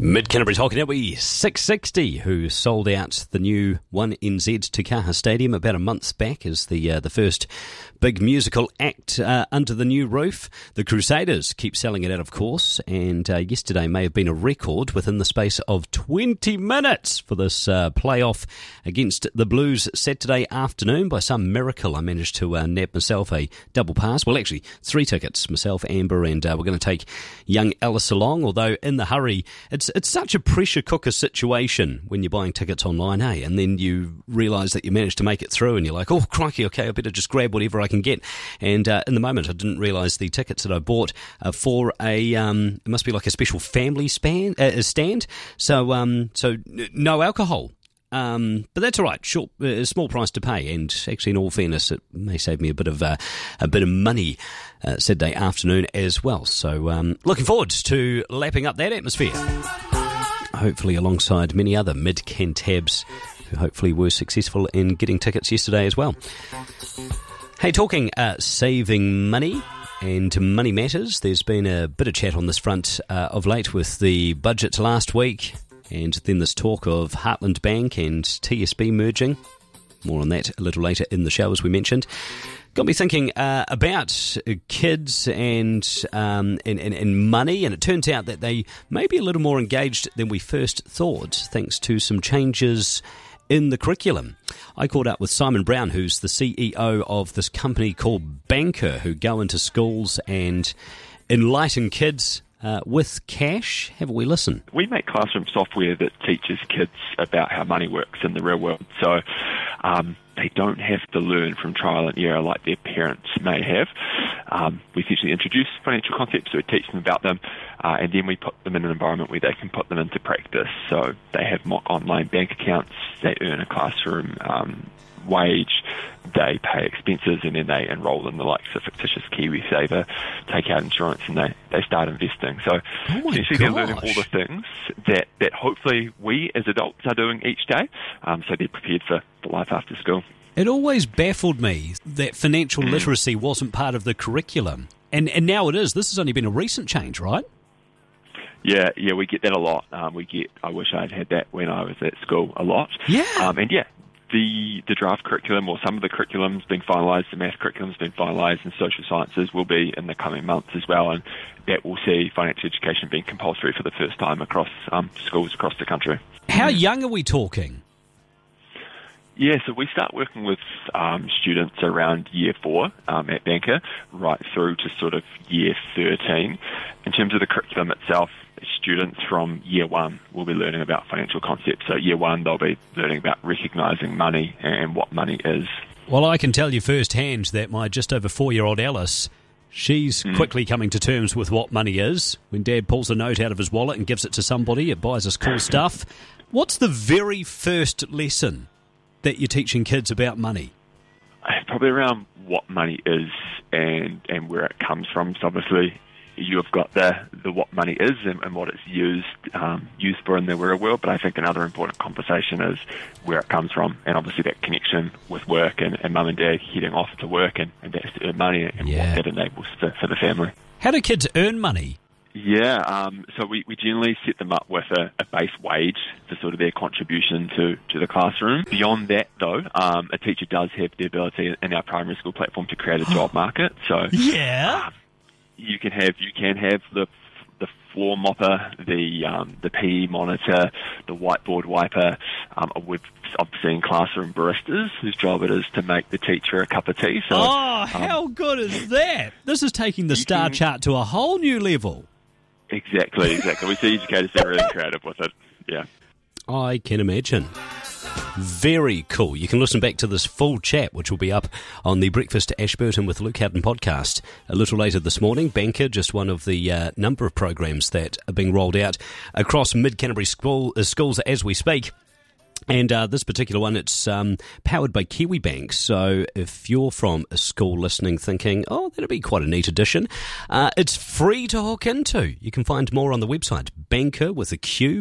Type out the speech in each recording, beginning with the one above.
Mid-Canterbury's Hockey Network 660, who sold out the new 1NZ Te Kaha Stadium about a month back as the first big musical act under the new roof. The Crusaders keep selling it out, of course, and yesterday may have been a record within the space of 20 minutes for this playoff against the Blues Saturday afternoon. By some miracle, I managed to nab myself a double pass. Well, actually, 3 tickets, myself, Amber, and we're going to take young Alice along, although in the hurry, it's such a pressure cooker situation when you're buying tickets online, hey? And then you realise that you managed to make it through and you're like, oh, crikey, okay, I better just grab whatever I can get. And in the moment, I didn't realise the tickets that I bought for it must be like a special family stand. So no alcohol. But that's all right. Sure, a small price to pay, and actually, in all fairness, it may save me a bit of money Saturday afternoon as well. So, looking forward to lapping up that atmosphere. Hopefully, alongside many other mid-Cantabs who hopefully were successful in getting tickets yesterday as well. Hey, talking saving money and money matters, there's been a bit of chat on this front of late with the budget last week, and then this talk of Heartland Bank and TSB merging. More on that a little later in the show, as we mentioned. Got me thinking about kids and money, and it turns out that they may be a little more engaged than we first thought, thanks to some changes in the curriculum. I caught up with Simon Brown, who's the CEO of this company called Banker, who go into schools and enlighten kids with cash. Have we listen? We make classroom software that teaches kids about how money works in the real world. So they don't have to learn from trial and error like their parents may have. We essentially introduce financial concepts, so we teach them about them, and then we put them in an environment where they can put them into practice. So they have mock online bank accounts, they earn a classroom wage, they pay expenses, and then they enroll in the likes of fictitious KiwiSaver, take out insurance, and they start investing. So essentially they're learning all the things that hopefully we as adults are doing each day, so they're prepared for life after school. It always baffled me that financial literacy wasn't part of the curriculum, and now it is. This has only been a recent change, right? Yeah, we get that a lot. I wish I'd had that when I was at school a lot. Yeah. The draft curriculum, or some of the curriculum's been finalised, the math curriculum's been finalised, and social sciences will be in the coming months as well, and that will see financial education being compulsory for the first time across schools across the country. How young are we talking? Yeah, so we start working with students around year 4 at Banker, right through to sort of year 13. In terms of the curriculum itself, students from year 1 will be learning about financial concepts. So year 1, they'll be learning about recognising money and what money is. Well, I can tell you firsthand that my just over 4-year-old Alice, she's quickly coming to terms with what money is. When Dad pulls a note out of his wallet and gives it to somebody, it buys us cool stuff. What's the very first lesson that you're teaching kids about money? Probably around what money is and where it comes from. So obviously you've got the what money is and what it's used for in the real world, but I think another important conversation is where it comes from, and obviously that connection with work and mum and dad heading off to work and that's to earn money and what that enables for the family. How do kids earn money? Yeah, so we generally set them up with a base wage for sort of their contribution to the classroom. Beyond that, though, a teacher does have the ability in our primary school platform to create a job market. So you can have the floor mopper, the PE monitor, the whiteboard wiper. I've seen classroom baristas whose job it is to make the teacher a cup of tea. So, how good is that? This is taking the star chart to a whole new level. Exactly. We see educators that are really creative with it. Yeah. I can imagine. Very cool. You can listen back to this full chat, which will be up on the Breakfast Ashburton with Luke Houghton podcast a little later this morning. Banker, just one of the number of programs that are being rolled out across Mid-Canterbury schools as we speak. And this particular one, it's powered by Kiwibank. So if you're from a school listening thinking, oh, that'd be quite a neat addition, it's free to hook into. You can find more on the website, Banker with a Q,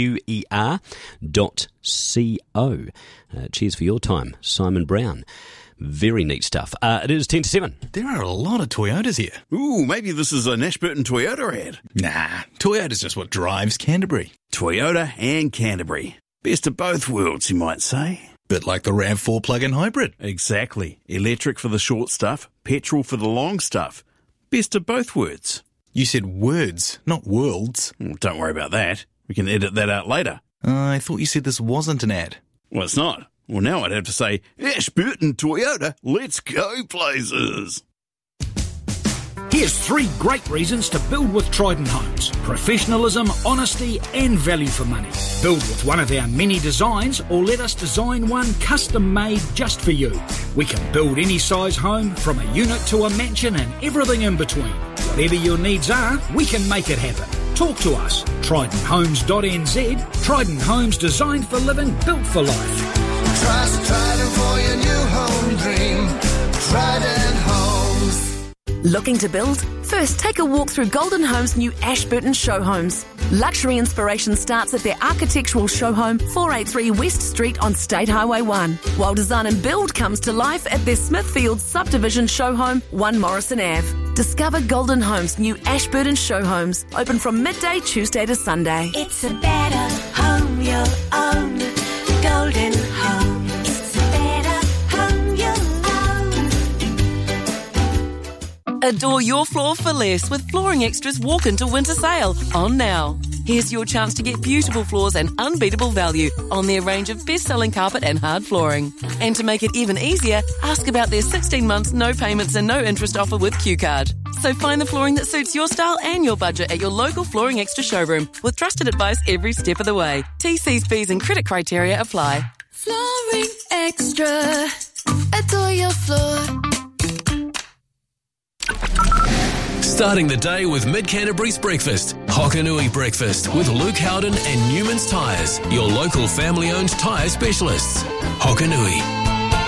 BANQER.co. Cheers for your time, Simon Brown. Very neat stuff. It is 10 to 7. There are a lot of Toyotas here. Ooh, maybe this is an Ashburton Toyota ad. Nah, Toyota's just what drives Canterbury. Toyota and Canterbury. Best of both worlds, you might say. Bit like the RAV4 plug-in hybrid. Exactly. Electric for the short stuff, petrol for the long stuff. Best of both worlds. You said words, not worlds. Don't worry about that. We can edit that out later. I thought you said this wasn't an ad. Well, it's not. Well, now I'd have to say, Ashburton Toyota, let's go places. Here's 3 great reasons to build with Trident Homes. Professionalism, honesty and value for money. Build with one of our many designs or let us design one custom made just for you. We can build any size home from a unit to a mansion and everything in between. Whatever your needs are, we can make it happen. Talk to us. TridentHomes.nz. Trident Homes, designed for living, built for life. Trust Trident for your new home dream. Trident Homes. Looking to build? First, take a walk through Golden Homes' new Ashburton show homes. Luxury inspiration starts at their architectural show home, 483 West Street on State Highway 1, while design and build comes to life at their Smithfield subdivision show home, 1 Morrison Ave. Discover Golden Homes' new Ashburton show homes, open from midday Tuesday to Sunday. It's a better home you'll own. Golden Home. It's a better home you'll own. Adore your floor for less with Flooring Extra's Walk Into Winter Sale on now. Here's your chance to get beautiful floors and unbeatable value on their range of best-selling carpet and hard flooring. And to make it even easier, ask about their 16 months no payments and no interest offer with QCard. So find the flooring that suits your style and your budget at your local Flooring Extra showroom with trusted advice every step of the way. TCs, fees and credit criteria apply. Flooring Extra. Adore your floor. Starting the day with Mid-Canterbury's breakfast. Hokanui Breakfast with Luke Howden and Newman's Tyres, your local family-owned tyre specialists. Hokanui.